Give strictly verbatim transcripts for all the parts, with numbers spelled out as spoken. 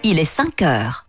il est cinq heures.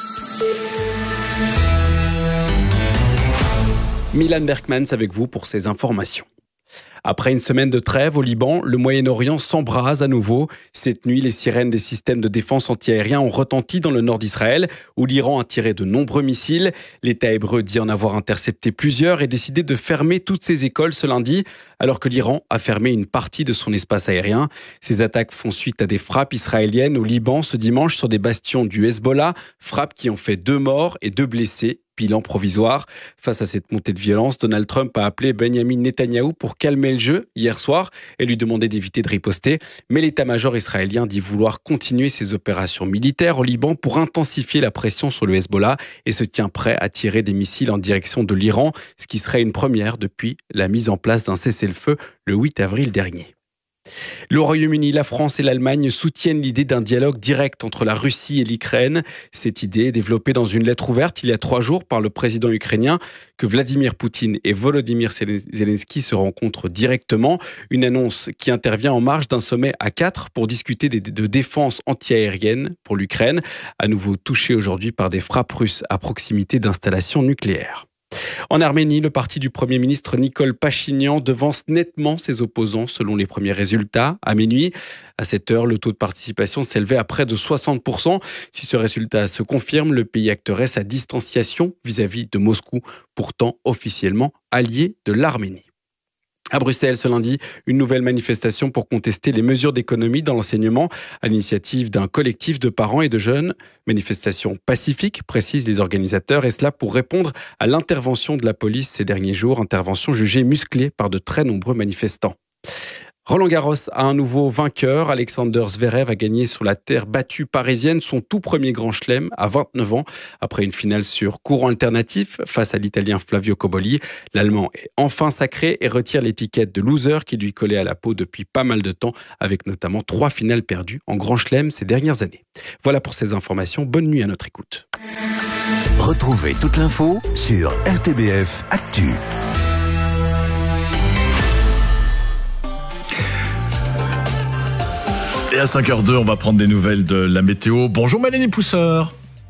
Milan Berkmans avec vous pour ces informations. Après une semaine de trêve au Liban, le Moyen-Orient s'embrase à nouveau. Cette nuit, les sirènes des systèmes de défense antiaériens ont retenti dans le nord d'Israël, où l'Iran a tiré de nombreux missiles. L'État hébreu dit en avoir intercepté plusieurs et décidé de fermer toutes ses écoles ce lundi, alors que l'Iran a fermé une partie de son espace aérien. Ces attaques font suite à des frappes israéliennes au Liban ce dimanche sur des bastions du Hezbollah, frappes qui ont fait deux morts et deux blessés. Bilan provisoire. Face à cette montée de violence, Donald Trump a appelé Benjamin Netanyahou pour calmer le jeu hier soir et lui demander d'éviter de riposter. Mais l'état-major israélien dit vouloir continuer ses opérations militaires au Liban pour intensifier la pression sur le Hezbollah et se tient prêt à tirer des missiles en direction de l'Iran, ce qui serait une première depuis la mise en place d'un cessez-le-feu le huit avril dernier. Le Royaume-Uni, la France et l'Allemagne soutiennent l'idée d'un dialogue direct entre la Russie et l'Ukraine. Cette idée est développée dans une lettre ouverte il y a trois jours par le président ukrainien que Vladimir Poutine et Volodymyr Zelensky se rencontrent directement. Une annonce qui intervient en marge d'un sommet à quatre pour discuter de défense antiaérienne pour l'Ukraine, à nouveau touchée aujourd'hui par des frappes russes à proximité d'installations nucléaires. En Arménie, le parti du Premier ministre Nikol Pachinian devance nettement ses opposants selon les premiers résultats. À minuit, à cette heure, le taux de participation s'élevait à près de soixante pour cent. Si ce résultat se confirme, le pays acterait sa distanciation vis-à-vis de Moscou, pourtant officiellement allié de l'Arménie. À Bruxelles, ce lundi, une nouvelle manifestation pour contester les mesures d'économie dans l'enseignement à l'initiative d'un collectif de parents et de jeunes. Manifestation pacifique, précisent les organisateurs, et cela pour répondre à l'intervention de la police ces derniers jours, intervention jugée musclée par de très nombreux manifestants. Roland Garros a un nouveau vainqueur. Alexander Zverev a gagné sur la terre battue parisienne son tout premier grand chelem à vingt-neuf ans. Après une finale sur courant alternatif face à l'Italien Flavio Cobolli, l'Allemand est enfin sacré et retire l'étiquette de loser qui lui collait à la peau depuis pas mal de temps, avec notamment trois finales perdues en grand chelem ces dernières années. Voilà pour ces informations. Bonne nuit à notre écoute. Retrouvez toute l'info sur R T B F Actu. Et à cinq heures deux, on va prendre des nouvelles de la météo. Bonjour Mélanie Pousseur.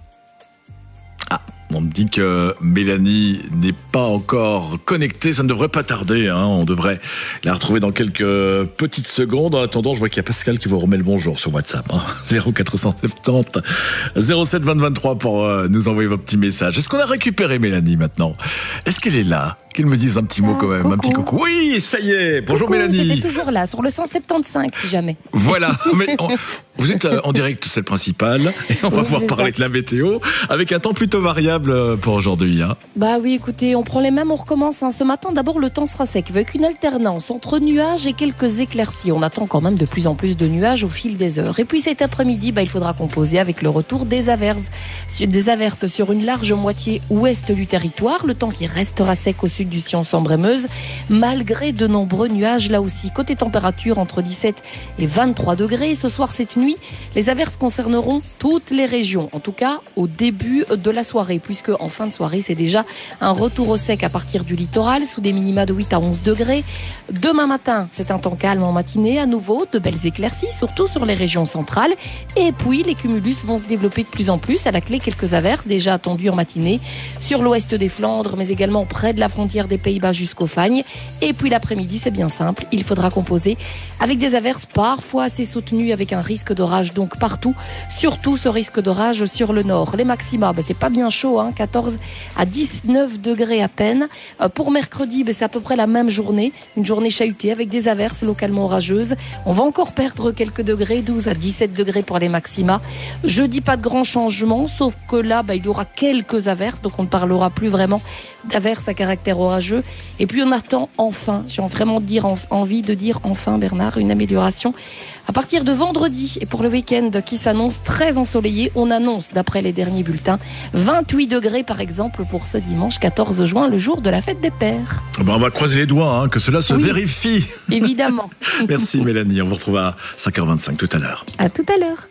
Ah, on me dit que Mélanie n'est pas encore connectée. Ça ne devrait pas tarder, hein. On devrait la retrouver dans quelques petites secondes. En attendant, je vois qu'il y a Pascal qui vous remet le bonjour sur WhatsApp. Hein. zéro quatre cent soixante-dix zéro sept vingt vingt-trois pour euh, nous envoyer vos petits messages. Est-ce qu'on a récupéré Mélanie maintenant? Est-ce qu'elle est là? Qu'elle me dise un petit mot quand même, coucou. Un petit coucou. Oui, ça y est. Bonjour coucou, Mélanie. J'étais toujours là, sur le cent soixante-quinze si jamais. Voilà. Mais on, vous êtes en direct, c'est le principal. Et on va oui, pouvoir parler ça. de la météo avec un temps plutôt variable pour aujourd'hui. Hein. Bah oui, écoutez, on prend les mêmes, on recommence. Hein. Ce matin, d'abord, le temps sera sec avec une alternance entre nuages et quelques éclaircies. On attend quand même de plus en plus de nuages au fil des heures. Et puis cet après-midi, bah, il faudra composer avec le retour des averses. Des averses sur une large moitié ouest du territoire. Le temps qui restera sec au sud du Sion sambre et Meuse, malgré de nombreux nuages là aussi. Côté température, entre dix-sept et vingt-trois degrés. Ce soir, cette nuit, les averses concerneront toutes les régions. En tout cas, au début de la soirée, puisque en fin de soirée, c'est déjà un retour au sec à partir du littoral, sous des minima de huit à onze degrés. Demain matin, c'est un temps calme en matinée. À nouveau, de belles éclaircies, surtout sur les régions centrales. Et puis, les cumulus vont se développer de plus en plus. À la clé, quelques averses déjà attendues en matinée sur l'ouest des Flandres, mais également près de la frontière des Pays-Bas jusqu'au Fagne. Et puis l'après-midi, c'est bien simple, il faudra composer avec des averses parfois assez soutenues, avec un risque d'orage donc partout, surtout ce risque d'orage sur le nord. Les maxima, ben, c'est pas bien chaud, hein, quatorze à dix-neuf degrés à peine. Euh, pour mercredi, ben, c'est à peu près la même journée, une journée chahutée avec des averses localement orageuses. On va encore perdre quelques degrés, douze à dix-sept degrés pour les maxima. Jeudi, pas de grands changements, sauf que là, ben, il y aura quelques averses, donc on ne parlera plus vraiment d'averses à caractère orageux. Et puis on attend enfin, j'ai vraiment dire, envie de dire enfin Bernard, une amélioration à partir de vendredi. Et pour le week-end qui s'annonce très ensoleillé, on annonce d'après les derniers bulletins vingt-huit degrés par exemple pour ce dimanche quatorze juin, le jour de la fête des pères. Ben on va croiser les doigts, hein, que cela se oui, vérifie. Évidemment. Merci Mélanie, on vous retrouve à cinq heures vingt-cinq tout à l'heure. À tout à l'heure.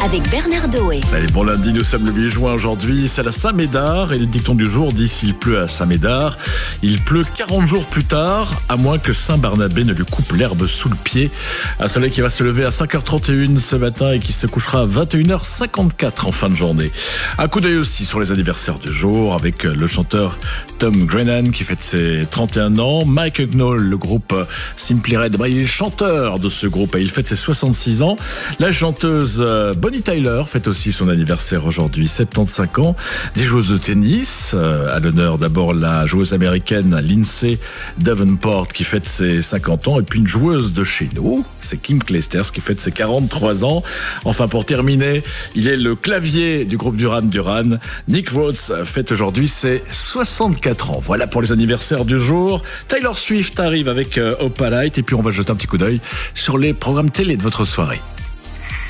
avec Bernard Doé. Allez, bon lundi, nous sommes le huit juin aujourd'hui, c'est la Saint-Médard et le dicton du jour dit s'il pleut à Saint-Médard, il pleut quarante jours plus tard, à moins que Saint-Barnabé ne lui coupe l'herbe sous le pied. Un soleil qui va se lever à cinq heures trente et une ce matin et qui se couchera à vingt et une heures cinquante-quatre en fin de journée. Un coup d'œil aussi sur les anniversaires du jour avec le chanteur Tom Grennan qui fête ses trente et un ans, Mike Hucknall, le groupe Simply Red, bah, il est chanteur de ce groupe et il fête ses soixante-six ans. La chanteuse Bonnie Tyler fête aussi son anniversaire aujourd'hui, soixante-quinze ans. Des joueuses de tennis, euh, à l'honneur d'abord la joueuse américaine Lindsay Davenport qui fête ses cinquante ans et puis une joueuse de chez nous, c'est Kim Clijsters qui fête ses quarante-trois ans. Enfin pour terminer, il est le clavier du groupe Duran Duran. Nick Rhodes fête aujourd'hui ses soixante-quatre ans. Voilà pour les anniversaires du jour. Taylor Swift arrive avec euh, Opalite et puis on va jeter un petit coup d'œil sur les programmes télé de votre soirée.